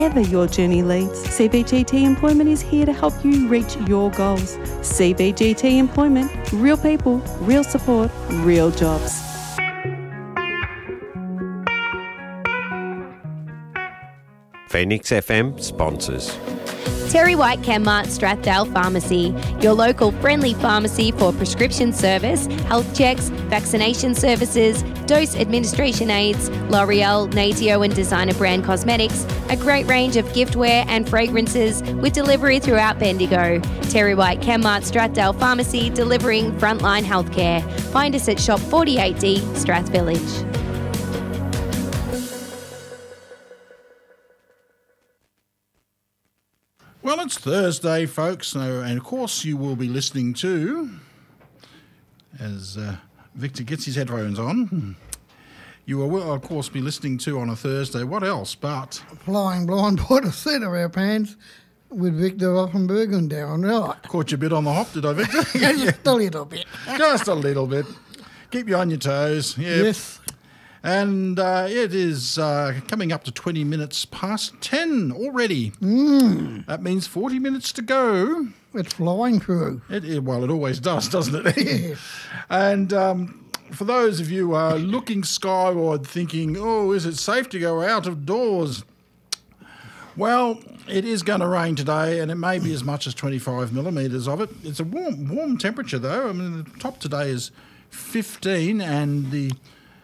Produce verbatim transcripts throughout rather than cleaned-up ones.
Wherever your journey leads, C B G T Employment is here to help you reach your goals. C B G T Employment, real people, real support, real jobs. Phoenix F M sponsors. Terry White Chemmart Strathdale Pharmacy, your local friendly pharmacy for prescription service, health checks, vaccination services, dose administration aids, L'Oreal, Natio and designer brand cosmetics, a great range of giftware and fragrances with delivery throughout Bendigo. Terry White Chemmart Strathdale Pharmacy, delivering frontline healthcare. Find us at Shop forty-eight D, Strath Village. Well, it's Thursday, folks, so, and of course you will be listening to, as uh, Victor gets his headphones on, you will, of course, be listening to on a Thursday. What else but... Flying Blind by the seat of our pants with Victor Offenberg and Darren Wright. Caught you a bit on the hop, did I, Victor? Just a little bit. Just a little bit. Keep you on your toes. Yeah. Yes. And uh, it is uh, coming up to twenty minutes past ten already. Mm. That means forty minutes to go. It's flying through. It, it, well, it always does, doesn't it? And um, for those of you uh, looking skyward thinking, oh, is it safe to go out of doors? Well, it is going to rain today, and it may be as much as twenty-five millimetres of it. It's a warm, warm temperature, though. I mean, the top today is fifteen, and the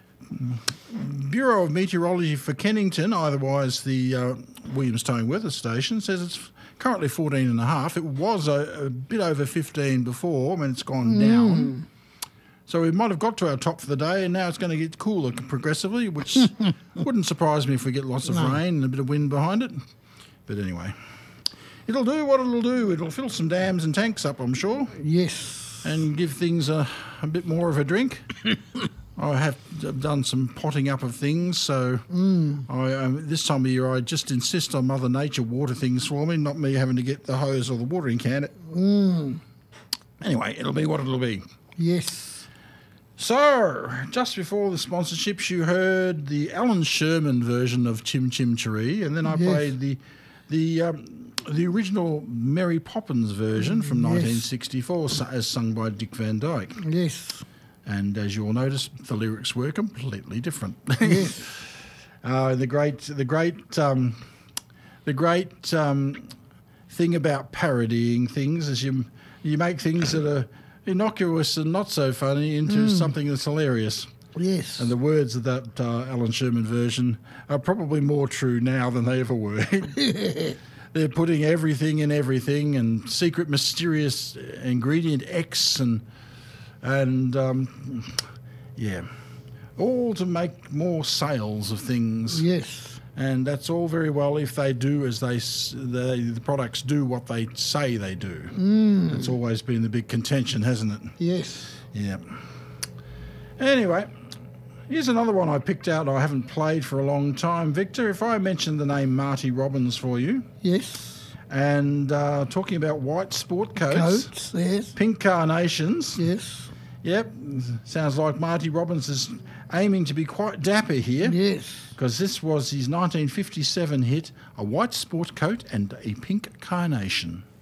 Bureau of Meteorology for Kennington, otherwise the uh, Williamstown Weather Station, says it's currently fourteen and a half. It was a, a bit over fifteen before when it's gone mm. down. So we might have got to our top for the day, and now it's going to get cooler progressively, which wouldn't surprise me if we get lots of no. rain and a bit of wind behind it. But anyway, it'll do what it'll do. It'll fill some dams and tanks up, I'm sure. Yes. And give things a, a bit more of a drink. I have done some potting up of things, so mm. I, um, this time of year I just insist on Mother Nature water things for me, not me having to get the hose or the watering can. Mm. Anyway, it'll be what it'll be. Yes. So, just before the sponsorships, you heard the Alan Sherman version of Chim Chim Cheree, and then I yes. played the the um, the original Mary Poppins version from yes. nineteen sixty-four, as sung by Dick Van Dyke. Yes. And as you all notice, the lyrics were completely different. Yes. uh, the great, the great, um, the great um, thing about parodying things is you you make things that are innocuous and not so funny into mm. something that's hilarious. Yes. And the words of that uh, Alan Sherman version are probably more true now than they ever were. They're putting everything in everything, and secret mysterious ingredient X and. And, um, yeah, all to make more sales of things. Yes. And that's all very well if they do as they, they the products do what they say they do. Mm. That's always been the big contention, hasn't it? Yes. Yeah. Anyway, here's another one I picked out I haven't played for a long time. Victor, if I mention the name Marty Robbins for you. Yes. And uh, talking about white sport coats. Coats, yes. Pink carnations. Yes. Yep, sounds like Marty Robbins is aiming to be quite dapper here. Yes. Because this was his nineteen fifty-seven hit, A White Sport Coat and a Pink Carnation.